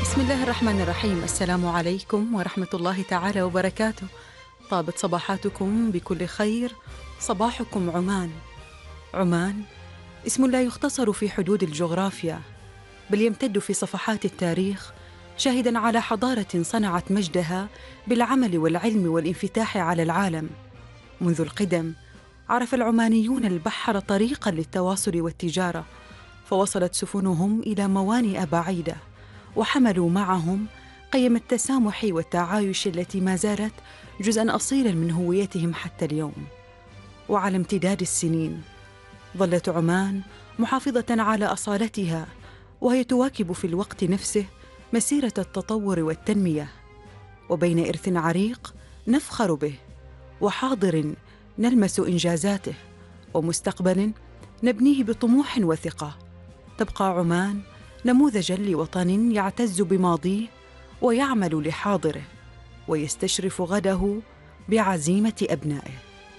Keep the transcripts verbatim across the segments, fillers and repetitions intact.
بسم الله الرحمن الرحيم. السلام عليكم ورحمة الله تعالى وبركاته. طابت صباحاتكم بكل خير. صباحكم عمان. عمان اسم لا يختصر في حدود الجغرافيا، بل يمتد في صفحات التاريخ، شاهداً على حضارة صنعت مجدها بالعمل والعلم والانفتاح على العالم. منذ القدم عرف العمانيون البحر طريقاً للتواصل والتجارة، فوصلت سفنهم إلى موانئ بعيدة، وحملوا معهم قيم التسامح والتعايش التي ما زالت جزءاً أصيلاً من هويتهم حتى اليوم. وعلى امتداد السنين ظلت عمان محافظة على أصالتها، وهي تواكب في الوقت نفسه مسيرة التطور والتنمية، وبين إرث عريق نفخر به، وحاضر نلمس إنجازاته، ومستقبل نبنيه بطموح وثقة. تبقى عمان نموذجاً لوطن يعتز بماضيه ويعمل لحاضره، ويستشرف غده بعزيمة أبنائه.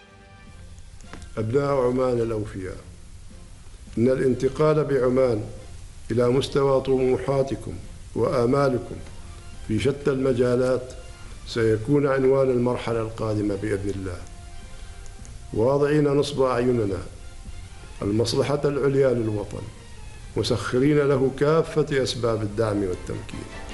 أبناء عمان الأوفياء، إن الانتقال بعمان إلى مستوى طموحاتكم وآمالكم في شتى المجالات سيكون عنوان المرحلة القادمة بإذن الله، واضعين نصب أعيننا المصلحة العليا للوطن، مسخرين له كافة أسباب الدعم والتمكين.